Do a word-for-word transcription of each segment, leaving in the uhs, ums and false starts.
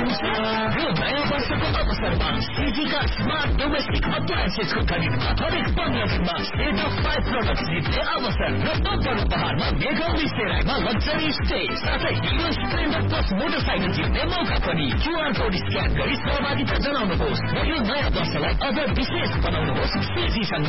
यो नयाँ वर्षको अवसरमा सिजीका स्मार्ट डोमेस्टिक अप्लायन्सेसको खरिदमा हरेक पन्ध्र दिनमा सेट अफ फाइभ प्रोडक्ट जित्ने अवसर र बम्पर उपहारमा मेगा विस्तेराईमा लग्जरी स्टे साथै हिरो स्प्लेन्डर प्लस मोटरसाइकल जित्ने मौका पनि। क्यूआर कोड स्क्यान गरी सहभागिता जनाउनुहोस् र यो नयाँ वर्षलाई अझ विशेष बनाउनुहोस् सिजीसँग।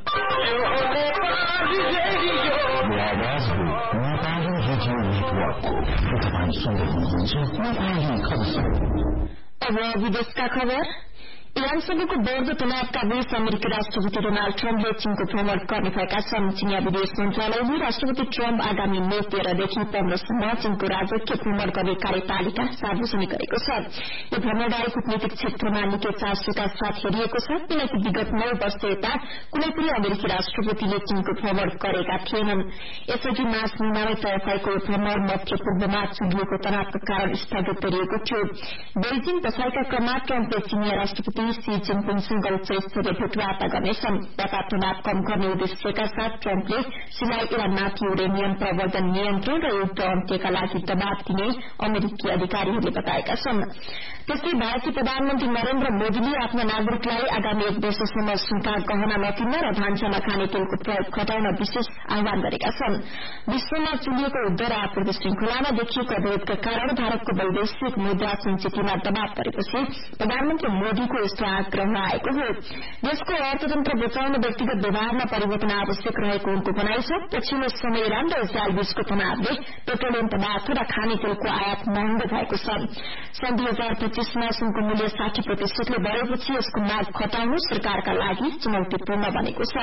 अब विदेशका खबर। इरानसँगको बढ्दो तनावका बीच अमेरिकी राष्ट्रपति डोनाल्ड ट्रम्पले चीनको भ्रमण गर्ने भएका छन्। चीनिया विदेश मन्त्रालयले राष्ट्रपति ट्रम्प आगामी मे तेह्रदेखि पन्ध्रसम्म चीनको राजकीय भ्रमण गर्ने कार्यतालिका सार्वजनिक गरेको छ। यो भ्रमणलाई कूटनीतिक क्षेत्रमा निकै चासोका साथ हेरिएको छ, किनकि विगत नौ वर्ष यता कुनै पनि अमेरिकी राष्ट्रपतिले चीनको भ्रमण गरेका थिएनन्। यसअघि मार्च महिनामै तय भएको यो भ्रमण मध्य पूर्वमा चुलिएको तनावका कारण स्थगित गरिएको थियो। बेजिङ बसाइका क्रममा ट्रम्पले चीनिया राष्ट्रपति सी जिनपिङसँग उच्च स्तरीय भेटवार्ता गर्नेछन्। व्यापार तनाव कम गर्ने उद्देश्यका साथ ट्रम्पले सीलाई इरानमाथि युरेनियम प्रवर्धन नियन्त्रण र युद्ध अन्त्यका लागि दबाव दिने अमेरिकी अधिकारीहरूले बताएका छन्। त्यस्तै भारतीय प्रधानमन्त्री नरेन्द्र मोदीले आफ्ना नागरिकलाई आगामी एक वर्षसम्म सुनका गहना नकिन्न र भान्सामा खाने तेलको प्रयोग घटाउन विशेष आह्वान गरेका छन्। विश्वमा चुलिएको युद्ध र आपूर्ति श्रृंखलामा देखिएको अवरोधका कारण भारतको वैदेशिक मुद्रा संचितिमा दबाव परेपछि प्रधानमन्त्री मोदीको यस्तो आग्रह आएको हो। देशको अर्थतन्त्र बचाउन व्यक्तिगत व्यवहारमा परिवर्तन आवश्यक रहेको उनको भनाइ छ। पछिल्लो समय इरान र इजरायल बीचको तनावले पेट्रोलियम पदार्थ र खाने तेलको आयात महँगो भएको छ। सन् दुई हजार पच्चीसमा सुनको मूल्य साठी प्रतिशतले बढेपछि यसको माग घटाउनु सरकारका लागि चुनौतीपूर्ण बनेको छ।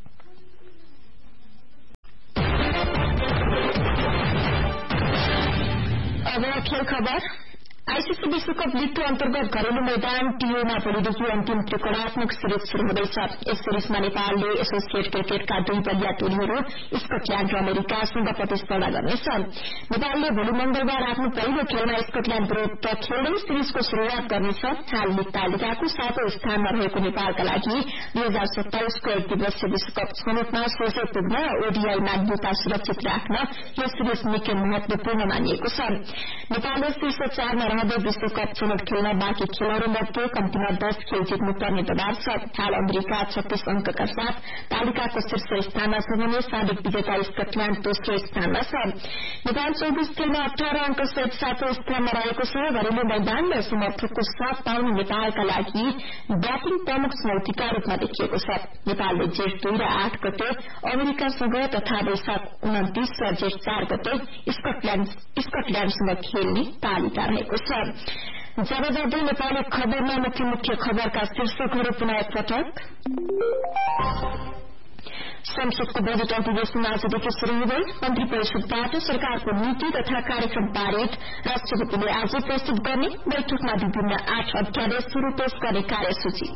अब खेल खबर। आईसीसी विश्वकप लीग टू अन्तर्गत घरेलु मैदान टीओमा भोलिदेखि अन्तिम त्रिकोणात्मक सिरिज शुरू हुँदैछ। यस सिरिजमा नेपालले एसोसिएट क्रिकेटका दुई बलिया टोलीहरू स्कटल्याण्ड र अमेरिकासँग प्रतिस्पर्धा गर्नेछ। नेपालले भोलि मंगलबार आफ्नो पहिलो खेलमा स्कटल्याण्ड विरूद्ध खेल्दै सिरिजको शुरूआत गर्नेछ। हाल लीग तालिकाको सातौं स्थानमा रहेको नेपालका लागि दुई हजार सत्ताइसको एक दिवसीय विश्वकप छनौटमा सोझै पुग्न ओडीआई मान्यता सुरक्षित राख्न यो सिरिज निकै महत्वपूर्ण मानिएको छ। नेपालले शीर्ष चारमा रहँदै विश्वकप छनौट खेल्न बाँकी खेलहरूमध्ये कम्तीमा दश खेल जित्नु पर्ने दबाव छ। हाल अमेरिका छत्तीस अंकका साथ तालिकाको शीर्ष स्थानमा छ भने साबिक विजेता स्कटल्याण्ड दोस्रो स्थानमा छ। नेपाल चौबिस खेलमा अठार अंक सहित सातौं स्थानमा रहेको छ। घरेलु मैदान र समर्थकको साथ पाउने नेपालका लागि ब्याटिङ प्रमुख चुनौतीका रूपमा देखिएको छ। नेपालले जेठ दुई र आठ गते अमेरिकासँग तथा वैशाख उन्तिस र जेठ चार गते स्कटल्याण्डसँग खेल्ने तालिका रहेको छ। जब जाँदै नेपाली खबरमा मुख्य मुख्य खबरका शीर्षकहरू पुनः एकपटक। संसदको बजेट अधिवेशन आजदेखि शुरू हुँदै मन्त्री परिषदबाट सरकारको नीति तथा कार्यक्रम पारित राष्ट्रपतिले आजै प्रस्तुत गर्ने। बैठकमा विभिन्न आठ अध्यादेशहरू पेश गर्ने कार्यसूची।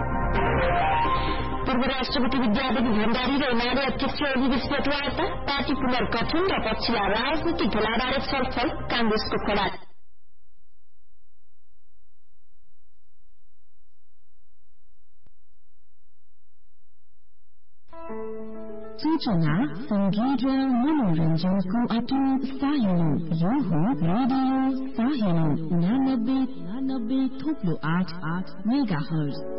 पूर्व राष्ट्रपति विद्यादेवी भण्डारी र एमाले अध्यक्ष ओलीबीच भेटवार्ता। पार्टी पुनर्गठन र पछिल्ला राजनीतिक ढोलाबारे छलफल कांग्रेसको खडा। सूचना संगीत र मनोरञ्जनको अटुट साहिलो यो हो रेडियो साहिलो उनानब्बे उनानब्बे थोप्लो आठ आठ मेगा हर्ज।